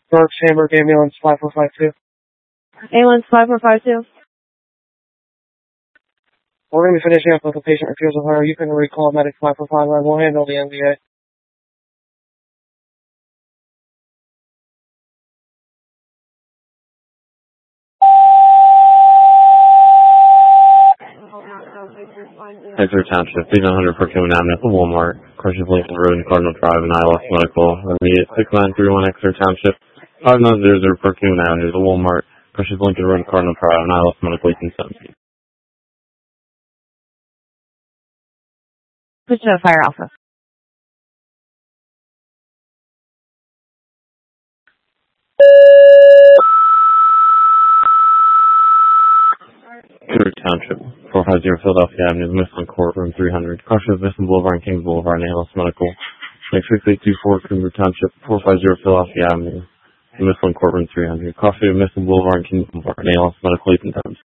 Burke, Hamburg, ambulance 5452. Ambulance 5452. We're going to be finishing up with the patient refusal order. You can recall medic 5451. We'll handle the NDA. Exeter Township, 100 Procurement Avenue, Walmart, Crushes Lincoln Road, Cardinal Drive, and ILS Medical. Immediate 6931 Exeter Township, 5900 Procurement Avenue, Walmart, Crushes Lincoln Road, Cardinal Drive, and ILS Medical, 1817. Push to Fire Alpha. Exeter Township, 450 Philadelphia Avenue, Mifflin Court, Room 300, Crushes Mifflin Boulevard and Kings Boulevard, and ILS Medical. Next 6824 Cooper Township, 450 Philadelphia Avenue, Mifflin Court, Room 300, Coffee Mifflin Boulevard and Kings Boulevard, and ALS Medical, 1817.